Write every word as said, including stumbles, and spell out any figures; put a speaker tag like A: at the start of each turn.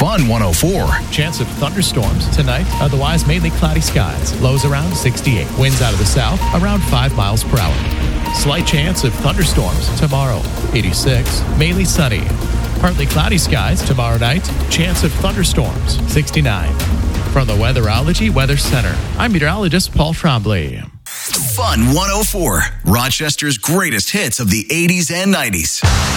A: Fun one oh four.
B: Chance of thunderstorms tonight. Otherwise, mainly cloudy skies. Lows around sixty-eight. Winds out of the south around five miles per hour. Slight chance of thunderstorms tomorrow. eighty-six. Mainly sunny. Partly cloudy skies tomorrow night. Chance of thunderstorms. sixty-nine. From the Weatherology Weather Center, I'm meteorologist Paul Trombley.
A: Fun one oh four. Rochester's greatest hits of the eighties and nineties.